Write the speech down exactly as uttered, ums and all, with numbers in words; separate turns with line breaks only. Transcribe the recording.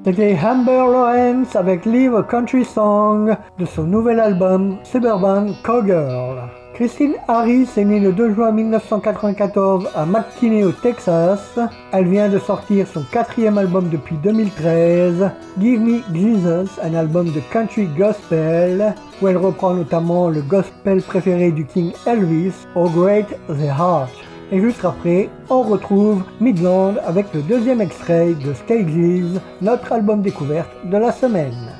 C'était Amber Lawrence avec Live a Country Song de son nouvel album Suburban Cowgirl. Christine Harris est née le deux juin mille neuf cent quatre-vingt-quatorze à McKinney au Texas. Elle vient de sortir son quatrième album depuis deux mille treize, Give Me Jesus, un album de country gospel, où elle reprend notamment le gospel préféré du King Elvis, Oh Great the Heart. Et juste après, on retrouve Midland avec le deuxième extrait de Stages, notre album découverte de la semaine.